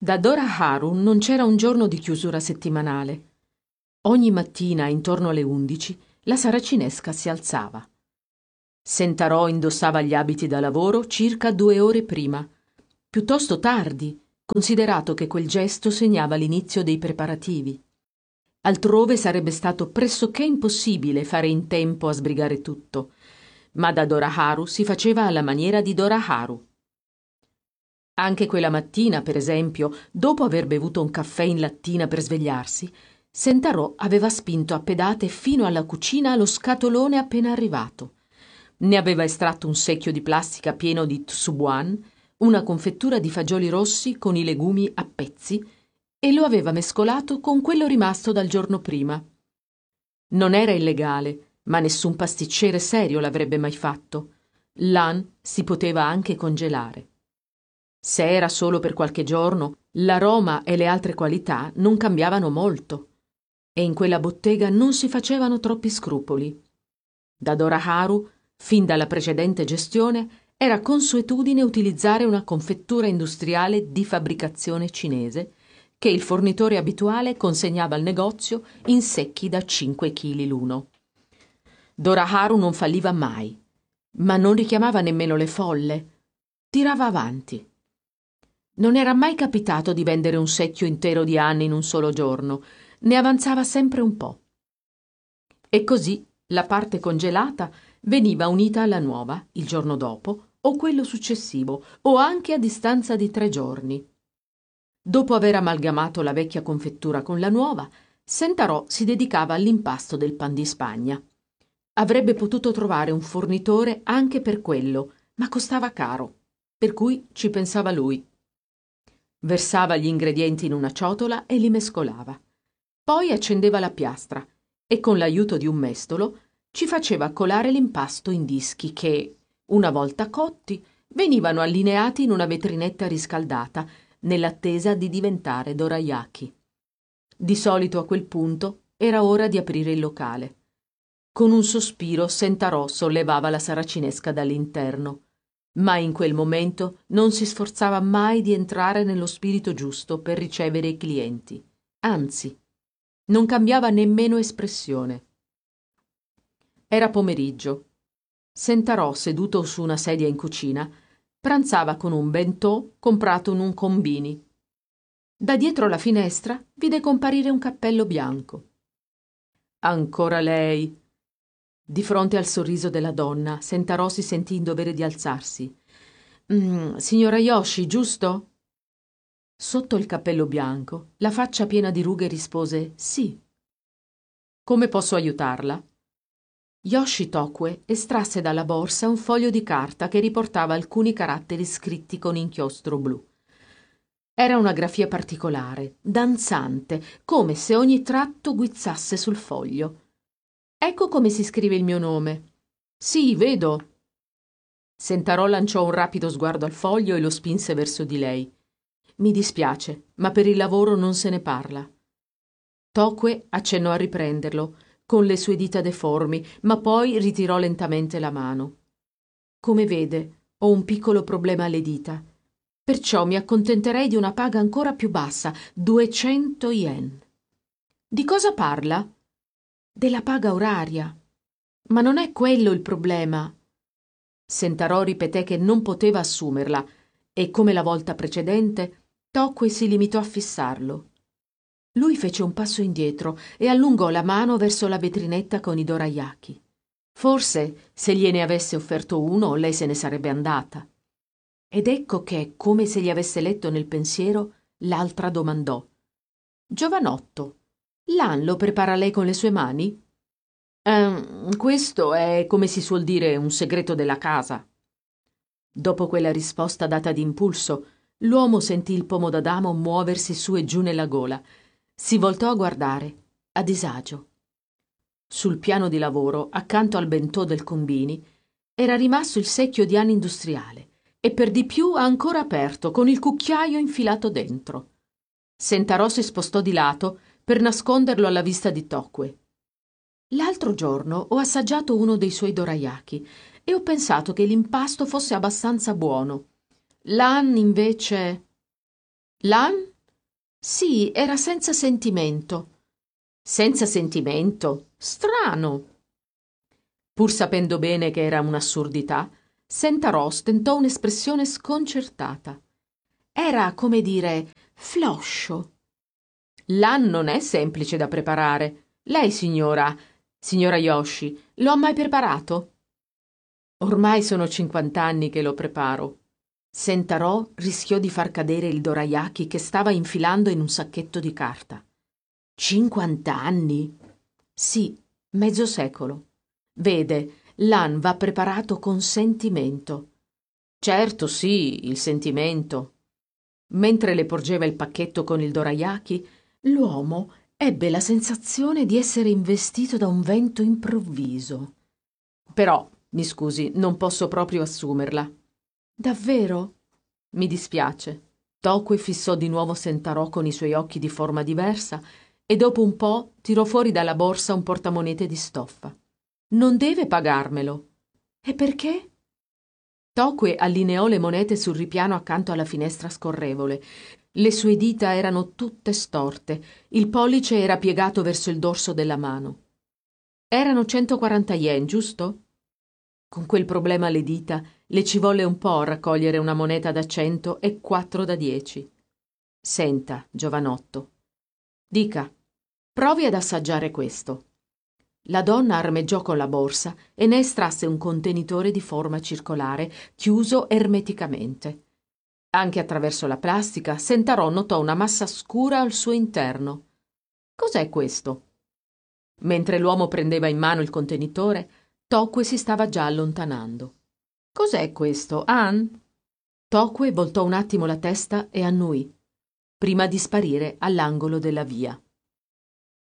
Da Dora Haru non c'era un giorno di chiusura settimanale. Ogni mattina, intorno alle 11, la saracinesca si alzava. Sentarò indossava gli abiti da lavoro circa 2 ore prima, piuttosto tardi, considerato che quel gesto segnava l'inizio dei preparativi. Altrove sarebbe stato pressoché impossibile fare in tempo a sbrigare tutto, ma da Dora Haru si faceva alla maniera di Dora Haru. Anche quella mattina, per esempio, dopo aver bevuto un caffè in lattina per svegliarsi, Sentarò aveva spinto a pedate fino alla cucina lo scatolone appena arrivato. Ne aveva estratto un secchio di plastica pieno di tsubuan, una confettura di fagioli rossi con i legumi a pezzi, e lo aveva mescolato con quello rimasto dal giorno prima. Non era illegale, ma nessun pasticcere serio l'avrebbe mai fatto. L'an si poteva anche congelare. Se era solo per qualche giorno, l'aroma e le altre qualità non cambiavano molto, e in quella bottega non si facevano troppi scrupoli. Da Dora Haru, fin dalla precedente gestione, era consuetudine utilizzare una confettura industriale di fabbricazione cinese che il fornitore abituale consegnava al negozio in secchi da 5 kg l'uno. Dora Haru non falliva mai, ma non richiamava nemmeno le folle. Tirava avanti. Non era mai capitato di vendere un secchio intero di anni in un solo giorno, ne avanzava sempre un po'. E così la parte congelata veniva unita alla nuova il giorno dopo, o quello successivo, o anche a distanza di 3 giorni. Dopo aver amalgamato la vecchia confettura con la nuova, Sentarò si dedicava all'impasto del pan di Spagna. Avrebbe potuto trovare un fornitore anche per quello, ma costava caro, per cui ci pensava lui. Versava gli ingredienti in una ciotola e li mescolava. Poi accendeva la piastra e con l'aiuto di un mestolo ci faceva colare l'impasto in dischi che, una volta cotti, venivano allineati in una vetrinetta riscaldata nell'attesa di diventare dorayaki. Di solito a quel punto era ora di aprire il locale. Con un sospiro Sentarò sollevava la saracinesca dall'interno, ma in quel momento non si sforzava mai di entrare nello spirito giusto per ricevere i clienti. Anzi, non cambiava nemmeno espressione. Era pomeriggio. Sentarò, seduto su una sedia in cucina, pranzava con un bentò comprato in un combini. Da dietro la finestra vide comparire un cappello bianco. Ancora lei. Di fronte al sorriso della donna, Sentarò si sentì in dovere di alzarsi. Signora Yoshi, giusto? Sotto il cappello bianco, la faccia piena di rughe rispose sì. Come posso aiutarla? Yoshi Tokue estrasse dalla borsa un foglio di carta che riportava alcuni caratteri scritti con inchiostro blu. Era una grafia particolare, danzante, come se ogni tratto guizzasse sul foglio. Ecco come si scrive il mio nome. Sì, vedo. Sentarò lanciò un rapido sguardo al foglio e lo spinse verso di lei. Mi dispiace, ma per il lavoro non se ne parla. Tokue accennò a riprenderlo, con le sue dita deformi, ma poi ritirò lentamente la mano. Come vede, ho un piccolo problema alle dita. Perciò mi accontenterei di una paga ancora più bassa, 200 yen. Di cosa parla? Della paga oraria. Ma non è quello il problema. Sentarò ripeté che non poteva assumerla e, come la volta precedente, Tokue si limitò a fissarlo. Lui fece un passo indietro e allungò la mano verso la vetrinetta con i dorayaki. Forse, se gliene avesse offerto uno, lei se ne sarebbe andata. Ed ecco che, come se gli avesse letto nel pensiero, l'altra domandò. Giovanotto, l'an lo prepara lei con le sue mani? Questo è, come si suol dire, un segreto della casa. Dopo quella risposta data d'impulso, l'uomo sentì il pomo d'Adamo muoversi su e giù nella gola. Si voltò a guardare, a disagio. Sul piano di lavoro, accanto al bentò del combini, era rimasto il secchio di ane industriale e per di più ancora aperto, con il cucchiaio infilato dentro. Sentarò si spostò di lato per nasconderlo alla vista di Tokue. L'altro giorno ho assaggiato uno dei suoi dorayaki e ho pensato che l'impasto fosse abbastanza buono. L'an invece... L'an? Sì, era senza sentimento. Senza sentimento? Strano. Pur sapendo bene che era un'assurdità, Sentarò stentò un'espressione sconcertata. Era, come dire, floscio. L'an non è semplice da preparare. Lei, signora Yoshi, lo ha mai preparato? Ormai sono 50 anni che lo preparo. Sentarò rischiò di far cadere il dorayaki che stava infilando in un sacchetto di carta. 50 anni? Sì, mezzo secolo. Vede, l'an va preparato con sentimento. Certo, sì, il sentimento. Mentre le porgeva il pacchetto con il dorayaki, l'uomo ebbe la sensazione di essere investito da un vento improvviso. Però, mi scusi, non posso proprio assumerla. Davvero? Mi dispiace. Tokue fissò di nuovo Sentarò con i suoi occhi di forma diversa e dopo un po' tirò fuori dalla borsa un portamonete di stoffa. Non deve pagarmelo. E perché? Tokue allineò le monete sul ripiano accanto alla finestra scorrevole. Le sue dita erano tutte storte, il pollice era piegato verso il dorso della mano. Erano 140 yen, giusto? Con quel problema alle dita le ci volle un po' a raccogliere una moneta da 100 e 4 da 10. Senta, giovanotto. Dica, provi ad assaggiare questo. La donna armeggiò con la borsa e ne estrasse un contenitore di forma circolare, chiuso ermeticamente. Anche attraverso la plastica, Sentarò notò una massa scura al suo interno. Cos'è questo? Mentre l'uomo prendeva in mano il contenitore, Tokue si stava già allontanando. Cos'è questo, Ann? Tokue voltò un attimo la testa e annui, prima di sparire all'angolo della via.